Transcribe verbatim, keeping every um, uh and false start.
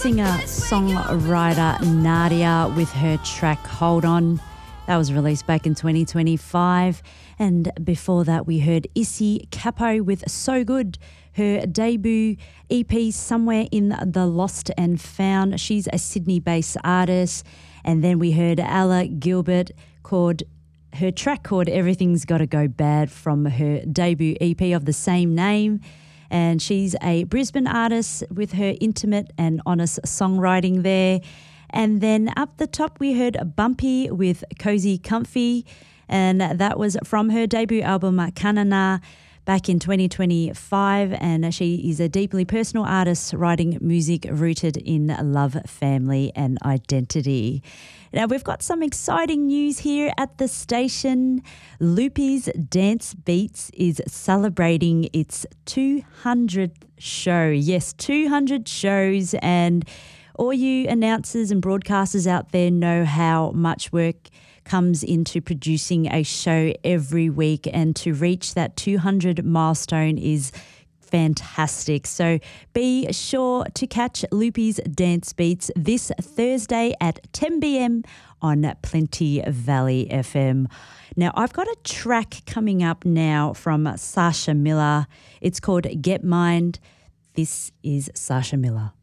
Singer-songwriter Nadia with her track Hold On. That was released back in twenty twenty-five. And before that, we heard Issy Capo with So Good, her debut E P, Somewhere in the Lost and Found. She's a Sydney-based artist. And then we heard Ella Gilbert called her track called Everything's Gotta Go Bad from her debut E P of the same name. And she's a Brisbane artist with her intimate and honest songwriting there. And then up the top, we heard Bumpy with Cozy Comfy, and that was from her debut album, Kanana, back in twenty twenty-five. And she is a deeply personal artist writing music rooted in love, family and identity. Now, we've got some exciting news here at the station. Loopy's Dance Beats is celebrating its two hundredth show. Yes, two hundred shows, and all you announcers and broadcasters out there know how much work comes into producing a show every week, and to reach that two hundred milestone is fantastic. So be sure to catch Loopy's Dance Beats this Thursday at ten p.m. on Plenty Valley F M. Now, I've got a track coming up now from Sasha Miller. It's called Get Mind. This is Sasha Miller.